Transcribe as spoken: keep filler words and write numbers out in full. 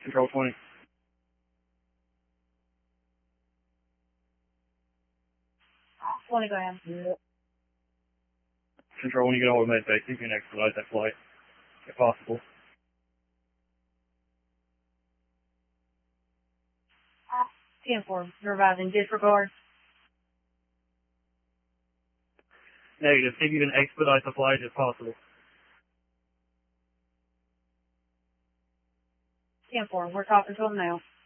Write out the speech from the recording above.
Control twenty. twenty grand. Control, when you get all with medbay, see if you can expedite that flight, if possible. ten four, revising disregard. Negative, see if you can expedite the flight if possible. ten four, we're talking to him now.